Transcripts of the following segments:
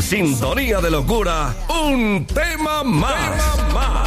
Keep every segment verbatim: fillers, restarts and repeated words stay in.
En sintonía de locura, un tema más. Tema más.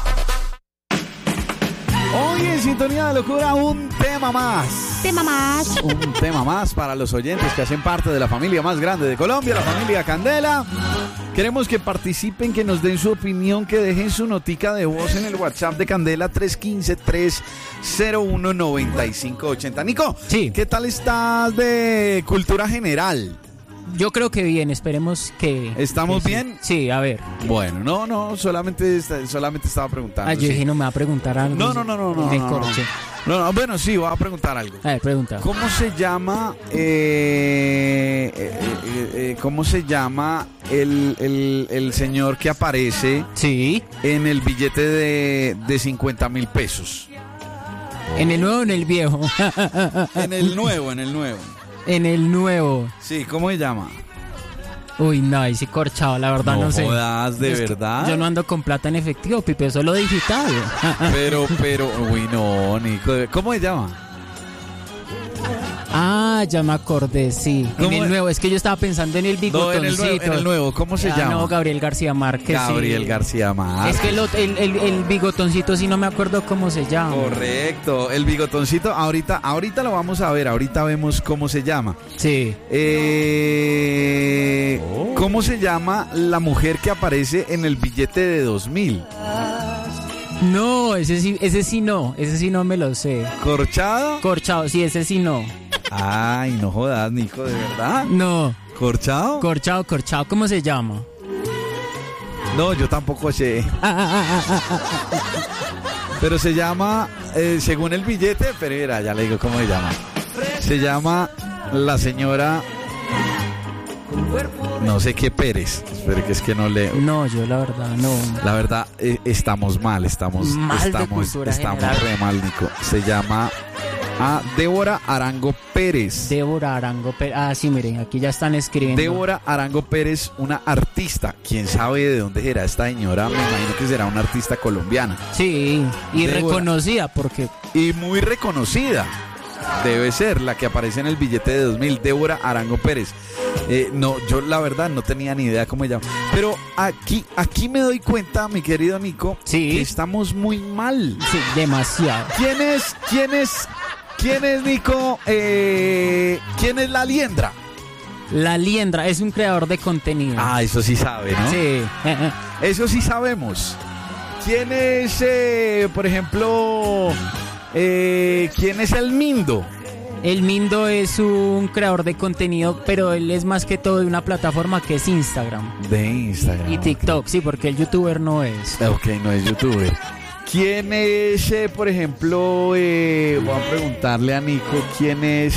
Hoy en sintonía de locura, un tema más. Tema más. Un tema más para los oyentes que hacen parte de la familia más grande de Colombia, la familia Candela. Queremos que participen, que nos den su opinión, que dejen su notica de voz en el WhatsApp de Candela tres uno cinco, tres cero uno, nueve cinco ocho cero. Nico, sí. ¿Qué tal estás de cultura general? Yo creo que bien, esperemos que... ¿Estamos que bien? Sí. sí, a ver. Bueno, no, no, solamente, solamente estaba preguntando. Ah, yo sí. dije, no me va a preguntar algo. No, no, no, no, no, De no, corche. no, no, bueno, sí, voy a preguntar algo. A ver, pregunta. ¿Cómo se llama, eh, eh, eh, eh, cómo se llama el, el, el señor que aparece Sí. en el billete de, de cincuenta mil pesos? ¿En el nuevo o en el viejo? En el nuevo, en el nuevo. En el nuevo. Sí, ¿cómo se llama? Uy, no, ahí sí corchado, la verdad no, No sé. jodas, ¿de Es que verdad? Yo no ando con plata en efectivo, Pipe, solo digital. Pero, pero, uy, no, Nico, ¿cómo se llama? Ah, ya me acordé, sí. En el es? nuevo, es que yo estaba pensando en el No, bigotoncito. en el nuevo, en el nuevo, ¿cómo se ah, llama? No, Gabriel García Márquez. Gabriel sí. García Márquez. Es que el, el, el, el bigotoncito sí no me acuerdo cómo se llama. Correcto, el bigotoncito, ahorita, ahorita lo vamos a ver, ahorita vemos cómo se llama. Sí. Eh, oh. ¿Cómo se llama la mujer que aparece en el billete de dos mil? No, ese sí, ese sí no, ese sí no me lo sé. ¿Corchado? Corchado, sí, ese sí no. Ay, no jodas, Nico, ¿de verdad? No. ¿Corchado? Corchado, corchado, ¿cómo se llama? No, yo tampoco sé. Pero se llama, eh, según el billete, pero mira, ya le digo cómo se llama. Se llama la señora... No sé qué Pérez. Espere que es que no leo. No, yo la verdad no. La verdad, eh, estamos mal, estamos mal estamos, de cultura estamos general. re mal, Nico. Se llama a Débora Arango Pérez. Débora Arango Pérez. Ah, sí, miren, aquí ya están escribiendo. Débora Arango Pérez, una artista. ¿Quién sabe de dónde será esta señora? Me imagino que será una artista colombiana. Sí, y Débora. reconocida porque... Y muy reconocida. Debe ser la que aparece en el billete de dos mil, Débora Arango Pérez. Eh, no, yo la verdad no tenía ni idea cómo se llama. Pero aquí, aquí me doy cuenta, mi querido Nico, sí. que estamos muy mal. Sí, demasiado. ¿Quién es, quién es, quién es, Nico? Eh, ¿Quién es la liendra? La liendra es un creador de contenido. Ah, eso sí sabe, ¿no? Sí. Eso sí sabemos. ¿Quién es, eh, por ejemplo, eh, quién es el Mindo? El Mindo es un creador de contenido, pero él es más que todo de una plataforma que es Instagram. De Instagram. Y TikTok, sí, porque el youtuber no es. Ok, no es youtuber. ¿Quién es, eh, por ejemplo, eh, voy a preguntarle a Nico, ¿quién es,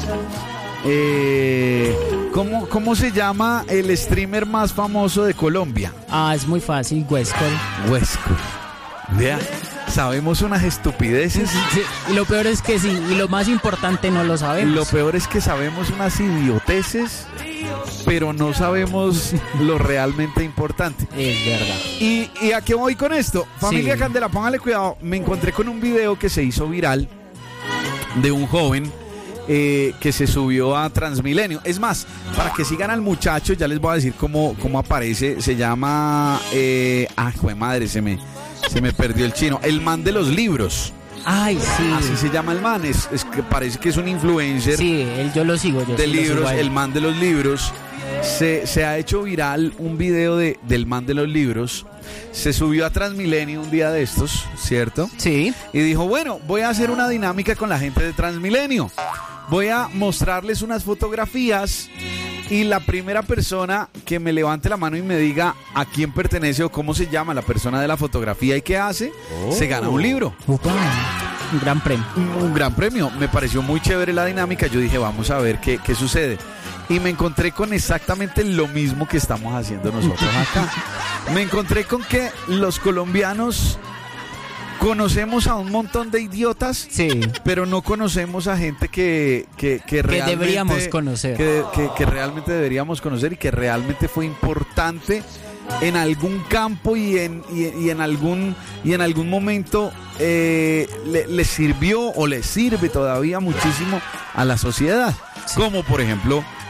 eh, ¿cómo, cómo se llama el streamer más famoso de Colombia? Ah, es muy fácil, Huesco. Huesco. Vea, sabemos unas estupideces. Sí, y lo peor es que sí, y lo más importante no lo sabemos. Lo peor es que sabemos unas idioteces, pero no sabemos lo realmente importante. Es verdad. ¿Y, y a qué voy con esto? Familia Sí. Candela, póngale cuidado. Me encontré con un video que se hizo viral de un joven eh, que se subió a Transmilenio. Es más, para que sigan al muchacho, ya les voy a decir cómo, cómo aparece. Se llama... Eh, ah, jue madre, se me, se me perdió el chino. El man de los libros. Ay, sí. Así se llama el man. Es, es que parece que es un influencer. Sí, él, yo lo sigo. Yo de sí lo libros, sigo a él. el man de los libros. Se, se ha hecho viral un video de, del man de los libros. Se subió a Transmilenio un día de estos, ¿cierto? Sí. Y dijo, bueno, voy a hacer una dinámica con la gente de Transmilenio. Voy a mostrarles unas fotografías y la primera persona que me levante la mano y me diga a quién pertenece o cómo se llama la persona de la fotografía y qué hace, oh. se gana un libro. Upa. Un gran premio. Un, un gran premio. Me pareció muy chévere la dinámica. Yo dije, vamos a ver qué, qué sucede. Y me encontré con exactamente lo mismo que estamos haciendo nosotros acá. Me encontré con que los colombianos conocemos a un montón de idiotas, sí, pero no conocemos a gente que, que, que, realmente, que deberíamos conocer. Que, que, que realmente deberíamos conocer y que realmente fue importante en algún campo y en, y, y en algún y en algún momento eh, le, le sirvió o le sirve todavía muchísimo a la sociedad. Sí. Como por ejemplo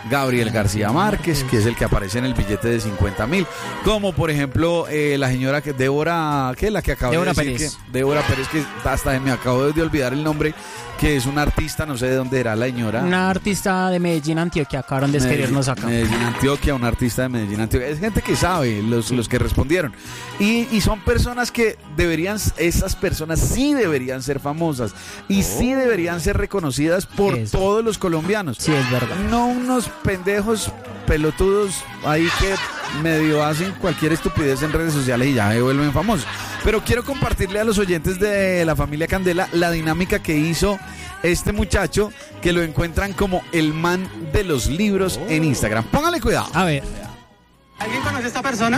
Gabriel García Márquez, que es el que aparece en el billete de cincuenta mil, como por ejemplo eh, la señora que Débora, ¿qué? La que acabo Débora de decir, Pérez. que, Débora Pérez, que hasta me acabo de olvidar el nombre, que es una artista, no sé de dónde era la señora. Una artista de Medellín, Antioquia, acabaron de escribirnos acá. Medellín, Antioquia, una artista de Medellín, Antioquia. Es gente que sabe, los, los que respondieron. Y, y son personas que deberían, esas personas sí deberían ser famosas y sí deberían ser reconocidas por Eso. todos los colombianos. Sí, es verdad. No unos pendejos pelotudos ahí que medio hacen cualquier estupidez en redes sociales y ya se vuelven famosos. Pero quiero compartirle a los oyentes de la familia Candela la dinámica que hizo este muchacho, que lo encuentran como el man de los libros en Instagram. Póngale cuidado. A ver. ¿Alguien conoce a esta persona?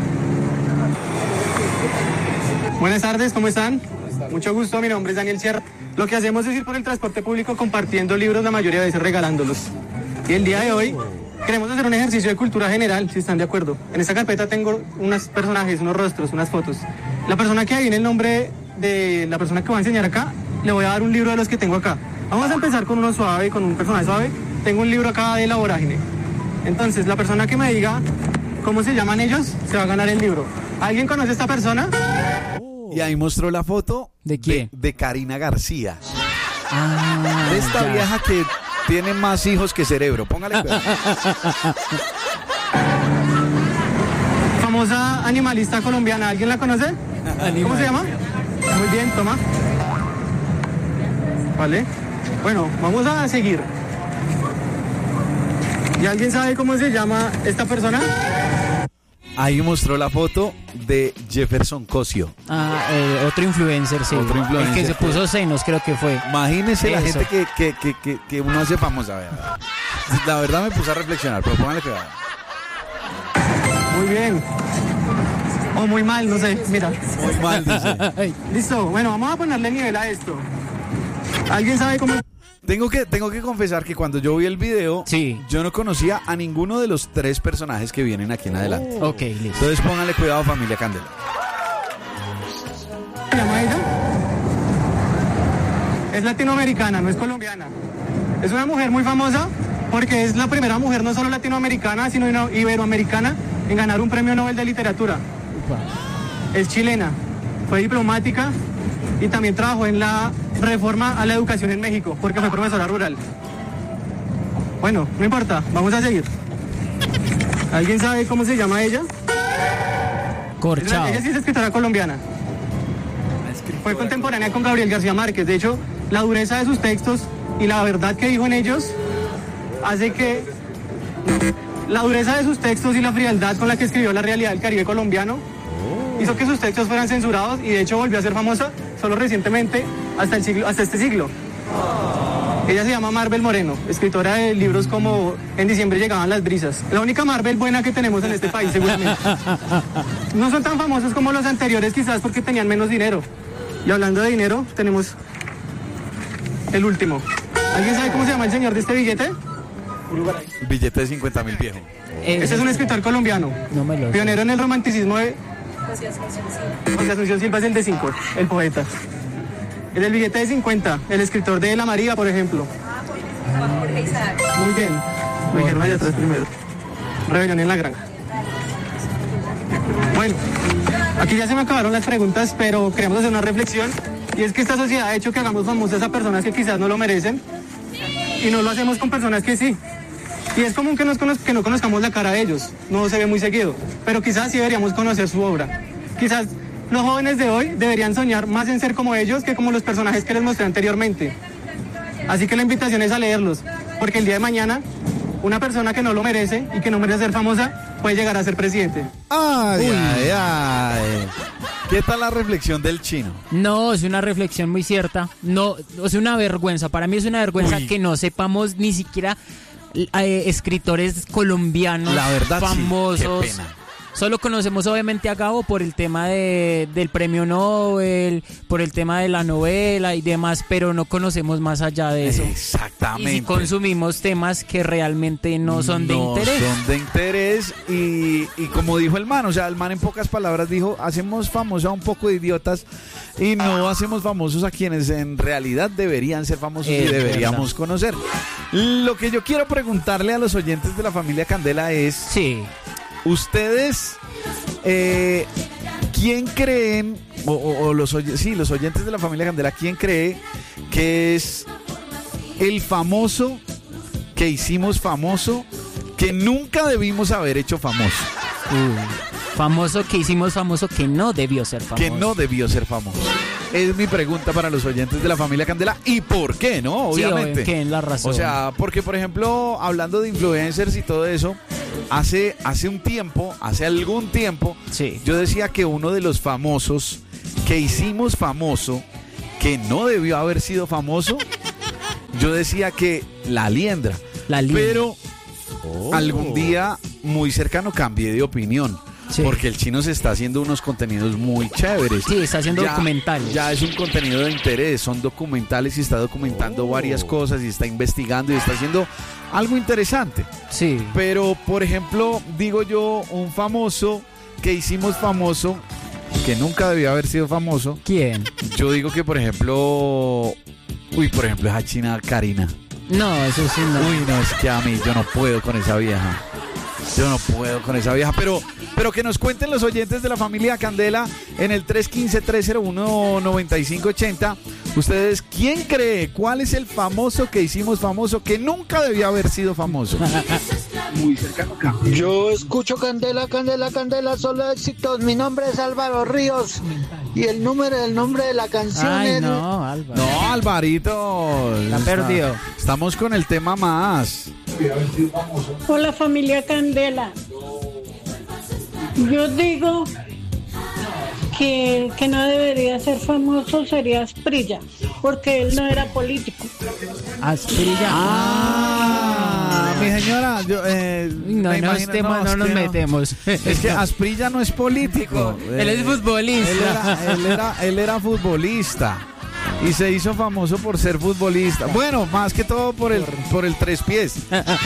Buenas tardes, ¿cómo están? Mucho gusto, mi nombre es Daniel Sierra. Lo que hacemos es ir por el transporte público compartiendo libros, la mayoría de veces regalándolos. Y el día de hoy queremos hacer un ejercicio de cultura general, si están de acuerdo. En esta carpeta tengo unos personajes, unos rostros, unas fotos. La persona que adivine el nombre de la persona que voy a enseñar acá, le voy a dar un libro de los que tengo acá. Vamos a empezar con uno suave, con un personaje suave. Tengo un libro acá de La Vorágine. Entonces, la persona que me diga cómo se llaman ellos, se va a ganar el libro. ¿Alguien conoce a esta persona? Y ahí mostró la foto ¿De quién? De, de Karina García. Ah, De esta ya. vieja que tiene más hijos que cerebro. Póngale cuidado. Famosa animalista colombiana, ¿alguien la conoce? ¿Cómo se llama? Muy bien, toma. Vale. Bueno, vamos a seguir. ¿Y alguien sabe cómo se llama esta persona? Ahí mostró la foto de Jefferson Cosio. Ah, eh, otro influencer, sí. Otro influencer. El que se puso senos, creo que fue. Imagínese la Eso. gente que, que, que, que, que uno hace famosa. Vea. La verdad me puse a reflexionar, pero póngale cuidado. Muy bien. O muy mal, no sé. Mira. Muy mal, dice. Ay, Listo. Bueno, vamos a ponerle nivel a esto. ¿Alguien sabe cómo? Tengo que, tengo que confesar que cuando yo vi el video, Sí. yo no conocía a ninguno de los tres personajes que vienen aquí en adelante. ok, listo. Entonces póngale cuidado, familia Candela. ¿Se llama ella? Es latinoamericana, no es colombiana. Es una mujer muy famosa porque es la primera mujer no solo latinoamericana, sino ino- iberoamericana en ganar un premio Nobel de Literatura. Es chilena, fue diplomática y también trabajó en la reforma a la educación en México porque fue profesora rural. Bueno, no importa, vamos a seguir. ¿Alguien sabe cómo se llama ella? Corchado. Ella sí es escritora colombiana. Fue contemporánea con Gabriel García Márquez. De hecho, la dureza de sus textos y la verdad que dijo en ellos hace que la dureza de sus textos y la frialdad con la que escribió la realidad del Caribe colombiano hizo que sus textos fueran censurados y de hecho volvió a ser famosa solo recientemente hasta el siglo, hasta este siglo. Ella se llama Marvel Moreno, escritora de libros como En diciembre llegaban las brisas. La única Marvel buena que tenemos en este país, seguramente. No son tan famosos como los anteriores, quizás porque tenían menos dinero. Y hablando de dinero, tenemos el último. ¿Alguien sabe cómo se llama el señor de este billete? Billete de cincuenta mil viejo. Eh, Este es un escritor colombiano, No me lo sé. pionero en el romanticismo de... José Asunción Silva es el de cinco, el poeta. Es el billete de cincuenta, el escritor de La María, por ejemplo. Muy bien. Me dijeron allá atrás primero. Rebelión en la Granja. Bueno, aquí ya se me acabaron las preguntas, pero queremos hacer una reflexión. Y es que esta sociedad ha hecho que hagamos famosas a personas que quizás no lo merecen. Y no lo hacemos con personas que sí. Y es común que, nos conoz- que no conozcamos la cara de ellos. No se ve muy seguido. Pero quizás sí deberíamos conocer su obra. Quizás los jóvenes de hoy deberían soñar más en ser como ellos que como los personajes que les mostré anteriormente. Así que la invitación es a leerlos, porque el día de mañana una persona que no lo merece y que no merece ser famosa puede llegar a ser presidente. Ay, ay, ay. ¿Qué tal la reflexión del chino? No, es una reflexión muy cierta. No, es una vergüenza. Para mí es una vergüenza Uy. que no sepamos ni siquiera eh, escritores colombianos La verdad, sí, famosos. qué pena. Solo conocemos obviamente a Gabo por el tema de, del premio Nobel, por el tema de la novela y demás, pero no conocemos más allá de eso. Exactamente. Y si consumimos temas que realmente no son de no interés. son de interés y, y como dijo el man, o sea, el man en pocas palabras dijo, hacemos famosos a un poco de idiotas y no hacemos famosos a quienes en realidad deberían ser famosos Es y deberíamos verdad. conocer. Lo que yo quiero preguntarle a los oyentes de la familia Candela es, Sí. ustedes, eh, ¿quién creen, o, o- o los, oy- sí, los oyentes de la familia Candela, quién cree que es el famoso que hicimos famoso que nunca debimos haber hecho famoso? Uy, famoso que hicimos famoso que no debió ser famoso. Que no debió ser famoso. Es mi pregunta para los oyentes de la familia Candela. ¿Y por qué, no? Sí, Obviamente. obvio, ¿qué es la razón? O sea, porque por ejemplo, hablando de influencers y todo eso, hace, hace un tiempo, hace algún tiempo, Sí. yo decía que uno de los famosos que hicimos famoso, que no debió haber sido famoso, yo decía que la Liendra. La Liendra. Pero algún día muy cercano cambié de opinión. Sí. Porque el chino se está haciendo unos contenidos muy chéveres. Sí, está haciendo Ya- documentales. Ya es un contenido de interés, son documentales y está documentando varias cosas y está investigando y está haciendo algo interesante. Sí. Pero, por ejemplo, digo yo, un famoso que hicimos famoso, que nunca debió haber sido famoso, ¿Quién? yo digo que, por ejemplo, uy, por ejemplo, esa china Karina. No, eso sí no. Uy, no, es que a mí yo no puedo con esa vieja. Yo no puedo con esa vieja, pero, pero que nos cuenten los oyentes de la familia Candela en el tres uno cinco, tres cero uno, nueve cinco ocho cero. Ustedes, ¿quién cree? ¿Cuál es el famoso que hicimos famoso que nunca debió haber sido famoso? Muy cercano acá. Yo escucho Candela, Candela, Candela, solo éxitos. Mi nombre es Álvaro Ríos y el número, el nombre de la canción Ay, es... no, Álvaro. No, Alvarito. Está perdido. Estamos con el tema más. Hola familia Candela. Yo digo que el que no debería ser famoso sería Asprilla, porque él no era político. Asprilla. Ah, mi señora, yo, eh, No, me en esos imagino- temas no, es nos que metemos. Es que Asprilla no es político. Él es Eh, futbolista. Él era, él era, él era futbolista y se hizo famoso por ser futbolista. Bueno, más que todo por el, por el tres pies.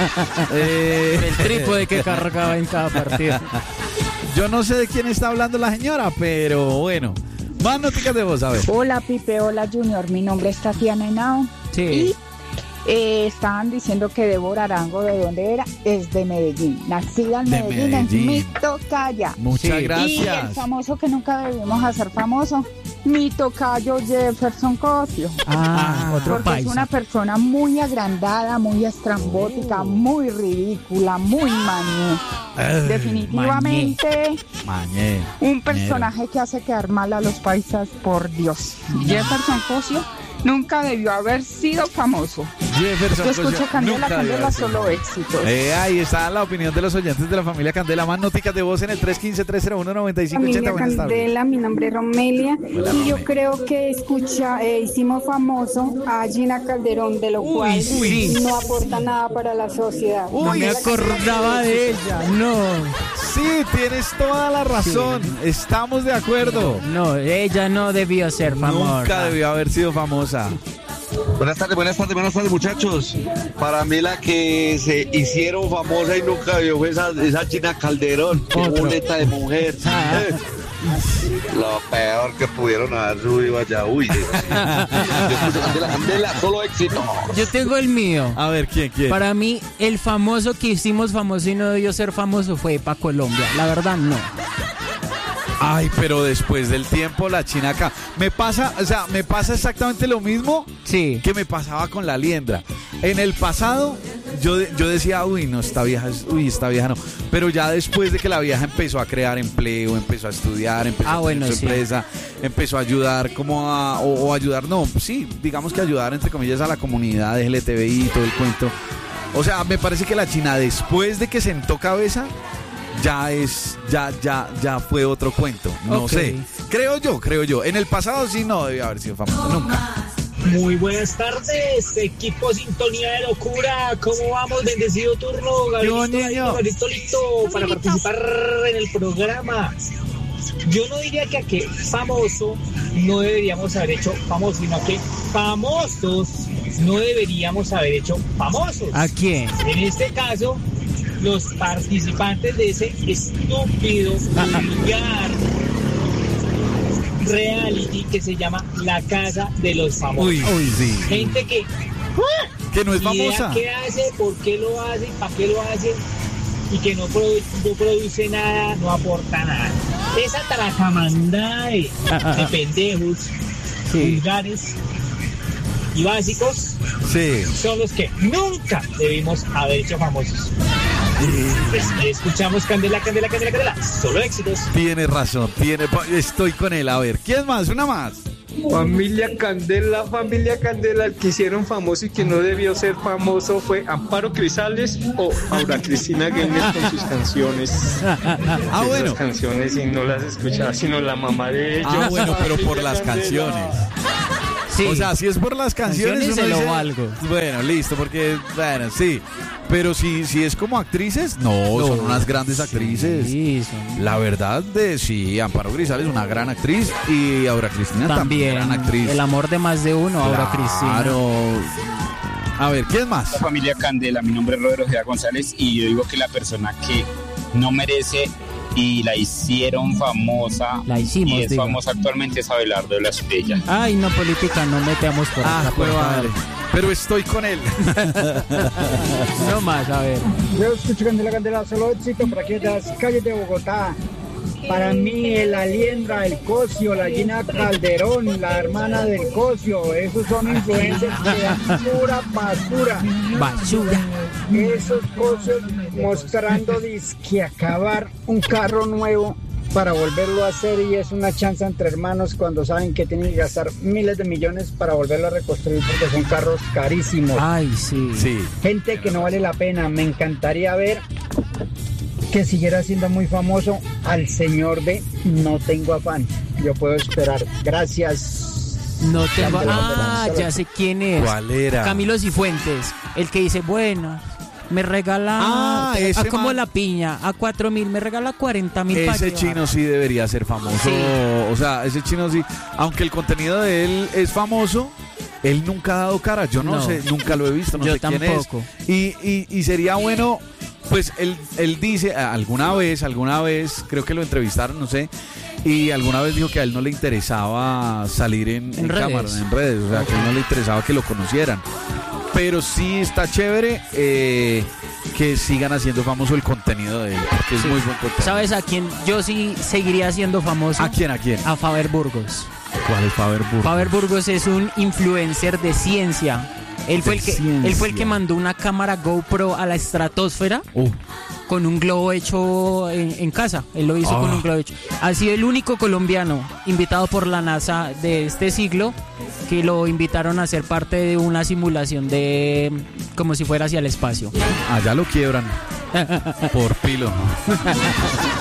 Eh, El trípode que cargaba en cada partido. yo no sé de quién está hablando la señora, pero bueno. Más noticias de vos, a ver. Hola Pipe, hola Junior, mi nombre es Tatiana Henao. Sí. Y eh, estaban diciendo que Débora Arango, ¿de dónde era? Es de Medellín, nacida en De Medellín, Medellín. es mi tocaya. Muchas Sí. Y el gracias. famoso que nunca debimos hacer famoso, mi tocayo Jefferson Cosio. Ah, otro Porque es país. una persona muy agrandada, muy estrambótica, muy ridícula, muy mañé. Definitivamente Mañé. un personaje que hace quedar mal a los paisas, por Dios. Jefferson Cosio nunca debió haber sido famoso. Jefferson Yo escucho Cosio Candela, nunca debió Candela, haber sido. solo éxitos. Eh, ahí está la opinión de los oyentes de la familia Candela. Más noticias de voz en el tres uno cinco, tres cero uno, nueve cinco ocho cero. Familia Buenas tardes. Candela, mi nombre es Romelia Hola, y yo Rome. creo que escucha, eh, hicimos famoso a Gina Calderón, de lo Uy, cual sí. no aporta nada para la sociedad. No me acordaba de ella. No. Sí, tienes toda la razón. Estamos de acuerdo. No, ella no debió ser famosa. Nunca debió haber sido famosa. Buenas tardes, buenas tardes, buenas tardes, muchachos. Para mí la que se hicieron famosa y nunca vio fue esa, esa China Calderón, qué Otro. boleta de mujer. Ah. Eh, Lo peor que pudieron haber subido allá. Uy, Dios. Yo escucho Candela, Candela, solo éxito. Yo tengo el mío. A ver, ¿quién, quién? Para mí, el famoso que hicimos famoso y no debió ser famoso fue para Colombia. La verdad, no. Ay, pero después del tiempo la China acá. Me pasa, o sea, me pasa exactamente lo mismo Sí. que me pasaba con la Liendra. En el pasado, yo, yo decía, uy, no, esta vieja, es- uy, esta vieja no. Pero ya después de que la vieja empezó a crear empleo, empezó a estudiar, empezó Ah, a tener bueno, su sí. empresa, empezó a ayudar como a, o, o ayudar, no, sí, digamos que ayudar entre comillas a la comunidad L G T B I y todo el cuento. O sea, me parece que la China después de que sentó cabeza, ya es, ya, ya, ya fue otro cuento. No Ok. sé. Creo yo, creo yo. En el pasado sí no debía haber sido famoso, nunca. Muy buenas tardes, equipo Sintonía de Locura. ¿Cómo vamos? Bendecido turno, Gabrielito, Gabrielito, listo para participar en el programa. Yo no diría que a que famoso no deberíamos haber hecho famoso, sino que famosos no deberíamos haber hecho famosos. ¿A quién? En este caso, los participantes de ese estúpido, vulgar reality que se llama La Casa de los Famosos. Uy, uy, sí. Gente que que no es ni idea famosa. ¿Qué hace? ¿Por qué lo hace? ¿Para qué lo hace? Y que no, produ- no produce nada, no aporta nada. Esa tarajamandada de, de pendejos, Sí. vulgares y básicos Sí. son los que nunca debimos haber hecho famosos. Pues, escuchamos Candela, Candela, Candela, Candela. Solo éxitos. Tiene razón, tiene, estoy con él. A ver, ¿quién más? Una más. Familia Candela, familia Candela, el que hicieron famoso y que no debió ser famoso fue Amparo Grisales o Aura Cristina Gaines con sus canciones. Ah, bueno. Esas canciones y no las escuchaba, sino la mamá de ellos. Ah, bueno, pero por las Candela. canciones. Sí. O sea, si es por las canciones, Canciones uno se lo dice, valgo. Bueno, listo, porque, bueno, sí. Pero si, si es como actrices, no, No. son unas grandes actrices. Sí, son- La verdad de sí, Amparo Grisales es una gran actriz y Aura Cristina también, También. gran actriz. El amor de más de uno, Aura Cristina. Claro. A ver, ¿quién más? La familia Candela, mi nombre es Rodrigo Ojeda González y yo digo que la persona que no merece y la hicieron famosa La hicimos, y es digo. famosa actualmente es Abelardo de la Estrella. Ay, no, política, no metamos por Ah, acá, por jue favor. madre. Pero estoy con él. No más, a ver. Yo escucho Candela, Candela, solo éxito por aquí de las calles de Bogotá. Para mí, el Aliendra, el Cosio, la Gina Calderón, la hermana del Cosio, esos son influencers que dan pura basura. Basura. Esos Cosios mostrando disque acabar un carro nuevo para volverlo a hacer y es una chance entre hermanos cuando saben que tienen que gastar miles de millones para volverlo a reconstruir porque son carros carísimos. Ay, sí. Sí. Gente que no vale la pena. Me encantaría ver que siguiera siendo muy famoso al señor de No Tengo Afán. Yo puedo esperar. Gracias. No tengo. Candela, Ah, Candela. ya sé quién es. ¿Cuál era? Camilo Cifuentes. El que dice, bueno, me regala. Ah, a ese como man. la piña, a cuatro mil, me regala cuarenta mil. Ese chino sí debería ser famoso. Sí. O sea, ese chino sí. Aunque el contenido de él es famoso, él nunca ha dado cara. Yo no, No. sé, nunca lo he visto, no Yo sé tampoco. quién es. Y, y, y sería bueno, pues él, él dice, alguna vez, alguna vez, creo que lo entrevistaron, no sé, y alguna vez dijo que a él no le interesaba salir en, En en redes. cámara, en redes. O sea, que a él no le interesaba que lo conocieran. Pero sí está chévere eh, que sigan haciendo famoso el contenido de él, porque es Sí. muy buen contenido. ¿Sabes a quién yo sí seguiría siendo famoso? ¿A quién, a quién? A Faber Burgos. ¿Cuál es Faber Burgos? Faber Burgos es un influencer de ciencia. Él fue, De el que, ciencia. él fue el que mandó una cámara GoPro a la estratosfera Uh, con un globo hecho en, en casa. Él lo hizo Ah. con un globo hecho. Ha sido el único colombiano invitado por la NASA de este siglo que lo invitaron a ser parte de una simulación de como si fuera hacia el espacio. allá lo quiebran por pilo.